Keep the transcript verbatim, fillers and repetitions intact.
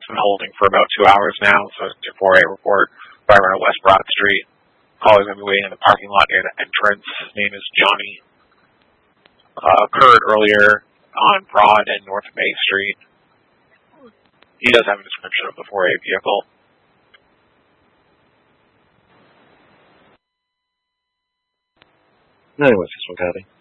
been holding for about two hours now, so it's a four A report. Driver on West Broad Street. Caller is going to be waiting in the parking lot near the entrance. His name is Johnny. Uh, occurred earlier on Broad and North Bay Street. He does have a description of the four A vehicle. Anyway, this one, Kathy.